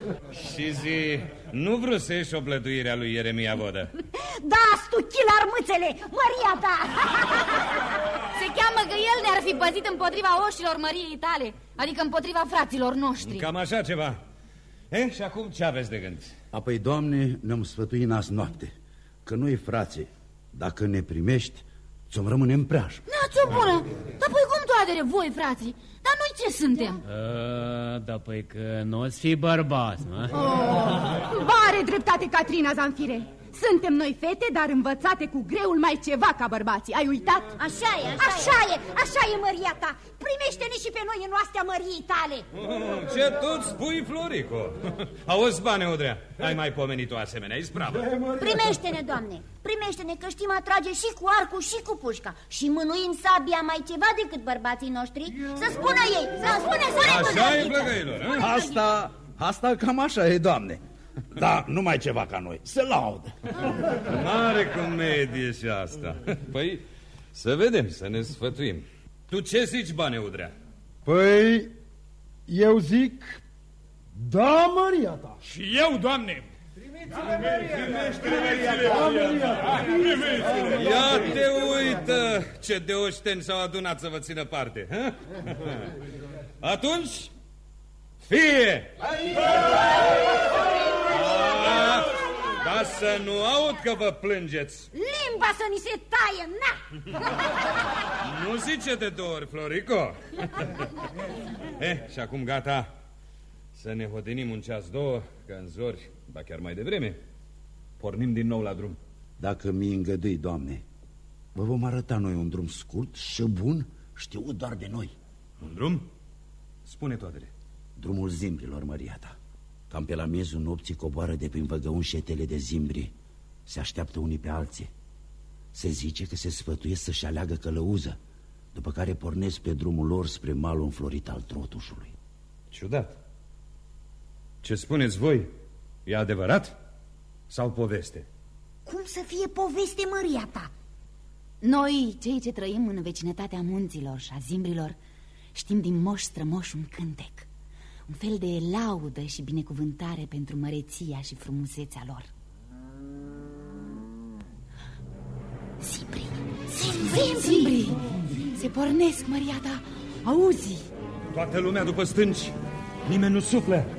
Și zi, nu vrusești o plătuire a lui Ieremia Vodă? Da, stuchil armâțele, măria ta! Se cheamă că el ne-ar fi păzit împotriva oșilor măriei tale, adică împotriva fraților noștri. Cam așa ceva. Și acum ce aveți de gând? Apoi, Doamne, ne-am sfătuit azi noapte că noi, frații, dacă ne primești, ți-om rămâne în preajmă. N-ați-o bună! Dar păi cum toadere voi, frații? Dar noi ce suntem? Da, păi că nu o-ți fi bărbați, mă. Are dreptate Catrina Zanfire. Suntem noi fete, dar învățate cu greul mai ceva ca bărbații. Ai uitat? Așa e, măria ta. Primește-ne și pe noi în oastea măriei tale. Ce tot spui, Florico? Auzi, Bane Udrea, ai mai pomenit o asemenea ispravă. Primește-ne, Doamne, primește-ne, că știm atrage și cu arcul și cu pușca. Și mânuim sabia mai ceva decât bărbații noștri. Să spună ei, să spune. Așa e, plăgăilor. Asta cam așa e, Doamne. Da, numai ceva ca noi, se laudă. Mare comedie și asta. Păi, să vedem, să ne sfătuim. Tu ce zici, Bane Udrea? Păi, eu zic, da, măria ta. Și eu, Doamne. Ia te uită ce de oșteni s-au adunat să vă țină parte. Atunci, fie! Ca să nu aud că vă plângeți. Limba să ni se taie, na! Nu zice de două ori, Florico. Și acum gata. Să ne hodinim un ceas, două, că în zori, ba chiar mai devreme, pornim din nou la drum. Dacă mi îngădui, Doamne, vă vom arăta noi un drum scurt și bun, știut doar de noi. Un drum? Spune toatele. Drumul zimbrilor, măria ta. Cam pe la miezul nopții coboară de prin văgăuni șetele de zimbri. Se așteaptă unii pe alții. Se zice că se sfătuiesc să-și aleagă călăuză, după care pornesc pe drumul lor spre malul înflorit al Trotușului. Ciudat. Ce spuneți voi? E adevărat? Sau poveste? Cum să fie poveste, măria ta? Noi, cei ce trăim în vecinătatea munților și a zimbrilor, știm din moș strămoș un cântec, un fel de laudă și binecuvântare pentru măreția și frumusețea lor. Zimbrii! Se pornesc, măria ta, auzi? Toată lumea după stânci, nimeni nu suflă.